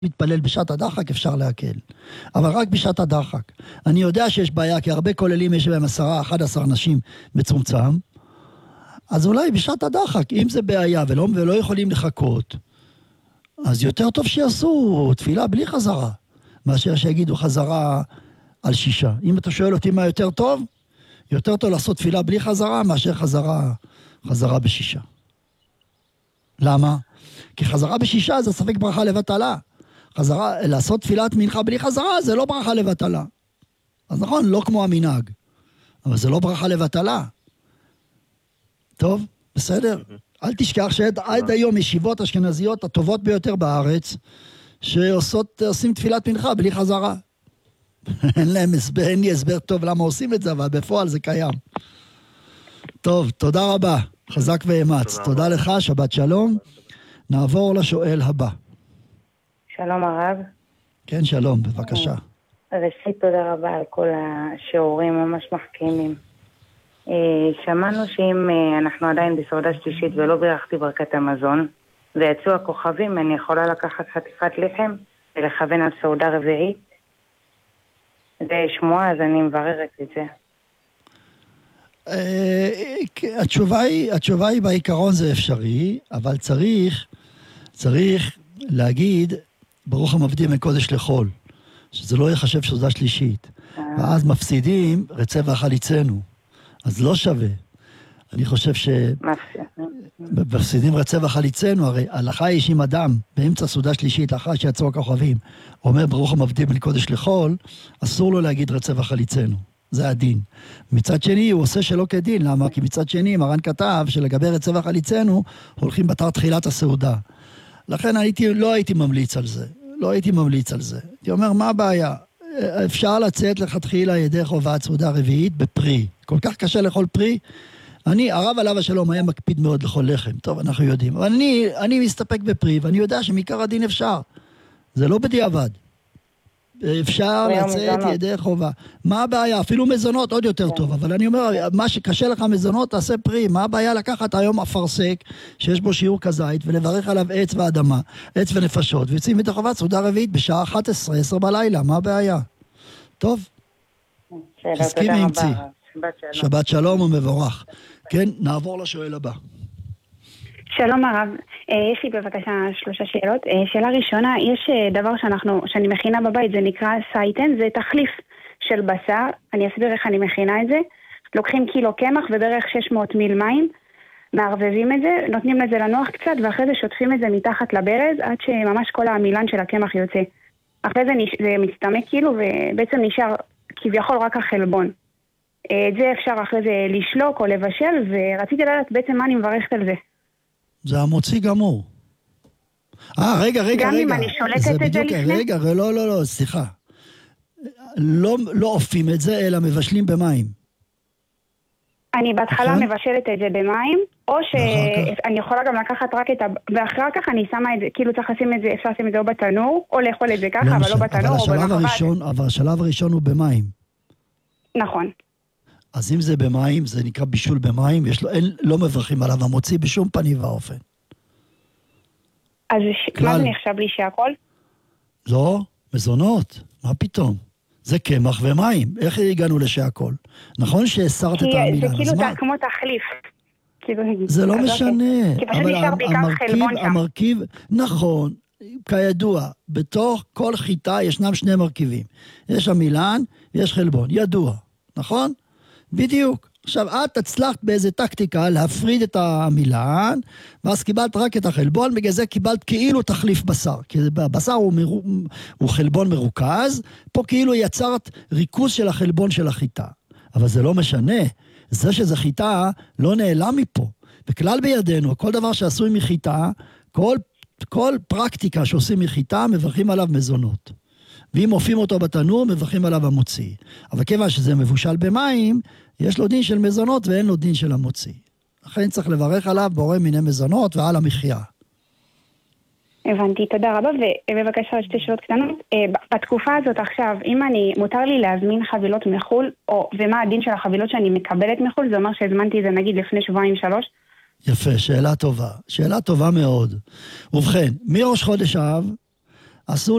מתפלל בשעת הדחק אפשר להקל, אבל רק בשעת הדחק. אני יודע שיש בעיה, כי הרבה כוללים יש בהם 10-11 אנשים מצומצם, אז אולי בשעת הדחק, אם זה בעיה ולא יכולים לחכות, אז יותר טוב שיעשו תפילה בלי חזרה, מאשר שיגידו חזרה על 6. אם אתה שואל אותי מה יותר טוב, יותר טוב לעשות תפילה בלי חזרה, מאשר חזרה ב6. למה? כי חזרה ב6 זה ספק ברכה לבטלה. לעשות תפילת מנחה בלי חזרה זה לא ברכה לבטלה. אז נכון, לא כמו המנהג, אבל זה לא ברכה לבטלה. טוב, בסדר? אל תשכח שעד היום ישיבות אשכנזיות הטובות ביותר בארץ, שעושים תפילת מנחה בלי חזרה. אין לי הסבר טוב למה עושים את זה, אבל בפועל זה קיים. טוב, תודה רבה. חזק ואמץ. תודה לך, שבת שלום. נעבור לשואל הבא. שלום הרב. כן, שלום, בבקשה. ראשית, תודה רבה על כל השיעורים ממש מחכימים. שמענו שאם אנחנו עדיין בסעודה שלישית ולא בירכתי ברכת המזון, ויצאו הכוכבים, אני יכולה לקחת חתיכת לחם ולכוון על סעודה רביעית. זה שמועה, אז אני מבררת את זה. התשובה היא בעיקרון זה אפשרי, אבל צריך להגיד ברוך המבדיל מקודש לחול, שזה לא יחשב סעודה שלישית, ואז מפסידים רצה וחליצנו, אז לא שווה. אני חושב מפסידים רצה וחליצנו, הרי הלכה היא שאם אדם באמצע סעודה שלישית, לאחר שיצאו הכוכבים, אומר ברוך המבדיל מקודש לחול, אסור לו להגיד רצה וחליצנו. זה הדין. מצד שני, הוא עושה שלא כדין. למה? כי מצד שני, מרן כתב שלגבי רצה וחליצנו, הולכים בתר תחילת הסעודה. לכן לא הייתי ממליץ על זה. הייתי אומר, מה הבעיה? אפשר לצאת לכתחילה ידי חובת סעודה רביעית בפרי. כל כך קשה לאכול פרי. הרב עליו השלום היה מקפיד מאוד לאכול לחם. טוב, אנחנו יודעים. אבל אני מסתפק בפרי, ואני יודע שמעיקר הדין אפשר. זה לא בדיעבד. אפשר לצאת ידי חובה. מה הבעיה? אפילו מזונות עוד יותר טוב, אבל אני אומר, מה שקשה לך מזונות, תעשה פרי. מה הבעיה לקחת היום אפרסק, שיש בו שיעור כזית, ולברך עליו עץ ואדמה, עץ ונפשות, ויוצאים ידי חובת סעודה רביעית בשעה 11, 10 בלילה. מה הבעיה? טוב. תסכים עם צי. שבת שלום ומבורך. כן, נעבור לשואל הבא. שלום הרב, יש לי בבקשה 3 שאלות. שאלה ראשונה, יש דבר שאני מכינה בבית, זה נקרא סייטן, זה תחליף של בשר. אני אסביר איך אני מכינה את זה. לוקחים קילו קמח ובערך 600 מיל מים, מערבבים את זה, נותנים לזה לנוח קצת, ואחרי זה שוטפים את זה מתחת לברז, עד שממש כל המילן של הקמח יוצא. אחרי זה זה מצטמק כאילו, ובעצם נשאר כביכול רק החלבון. את זה אפשר אחרי זה לשלוק או לבשל, ורציתי לדעת בעצם מה אני מברכת על זה. זה המוציא גמור. רגע. גם אם אני שולטת את זה לפני? רגע, לא, סליחה. לא אופים את זה, אלא מבשלים במים. אני בהתחלה מבשלת את זה במים, או שאני יכולה גם לקחת רק ואחר כך אני שמה את זה, כאילו צריך לשים את זה, אפשר לשים את זה או בתנור, או לאכול את זה ככה, אבל לא בתנור או במחבת. אבל השלב הראשון הוא במים. נכון. אז אם זה במים, זה נקרא בישול במים, לא מברכים עליו המוציא בשום פנים ואופן. אז מה זה נחשב לי שהכל? לא, מזונות, מה פתאום? זה קמח ומים, איך הגענו לשהכל? נכון שהסרת את המילה, זה כאילו כמו תחליף. זה לא משנה. כי פשוט נשאר בעיקר חלבון שם. המרכיב, נכון, כידוע, בתוך כל חיטה ישנם 2 מרכיבים. יש המילן ויש חלבון, ידוע, נכון? בדיוק. עכשיו, את הצלחת באיזה טקטיקה להפריד את המילן, ואז קיבלת רק את החלבון, בגלל זה קיבלת כאילו תחליף בשר. כי בשר הוא חלבון מרוכז, פה כאילו יצרת ריכוז של החלבון של החיטה. אבל זה לא משנה. זה שזה חיטה לא נעלם מפה. וכלל בידינו, כל דבר שעשוי מחיטה, כל פרקטיקה שעושים מחיטה, מברכים עליו מזונות. ואם אופים אותו בתנור, מברכים עליו המוציא. אבל כיוון שזה מבושל במים, יש לו דין של מזונות ואין לו דין של המוציא. לכן צריך לברך עליו בורא מיני מזונות ועל המחיה. הבנתי, תודה רבה. ובבקשה 2 שאלות קטנות. בתקופה הזאת עכשיו, אם מותר לי להזמין חבילות מחול, ומה הדין של החבילות שאני מקבלת מחול, זה אומר שהזמנתי את זה נגיד לפני 2-3 שבועות? יפה, שאלה טובה. שאלה טובה מאוד. ובכן, מראש חודש אב, אסור